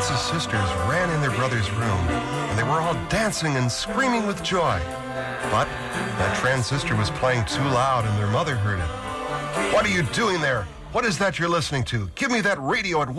Alice's sisters ran in their brother's room, and they were all dancing and screaming with joy. But that transistor was playing too loud, and their mother heard it. "What are you doing there? What is that you're listening to? Give me that radio at